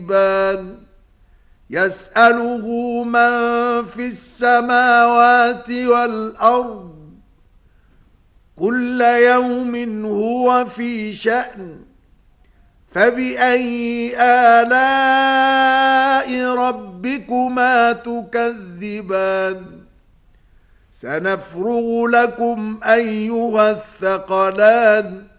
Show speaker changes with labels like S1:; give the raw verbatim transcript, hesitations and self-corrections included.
S1: تكذبان يسأله من في السماوات والأرض كل يوم هو في شأن فبأي آلاء ربكما تكذبان سنفرغ لكم أيها الثقلان